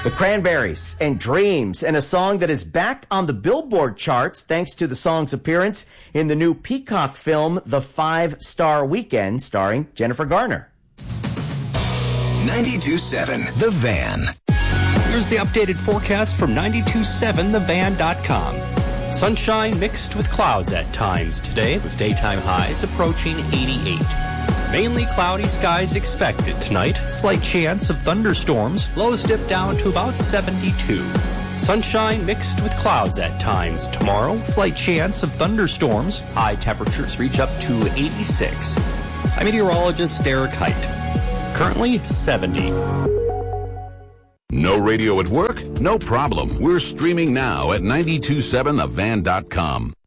The Cranberries and Dreams, and a song that is back on the Billboard charts thanks to the song's appearance in the new Peacock film, The 5-Star Weekend, starring Jennifer Garner. 92.7 The Van. Here's the updated forecast from 927thevan.com. Sunshine mixed with clouds at times today, with daytime highs approaching 88. Mainly cloudy skies expected tonight. Slight chance of thunderstorms. Lows dip down to about 72. Sunshine mixed with clouds at times tomorrow. Slight chance of thunderstorms. High temperatures reach up to 86. I'm meteorologist Derek Height. Currently 70. No radio at work? No problem. We're streaming now at 927thevan.com.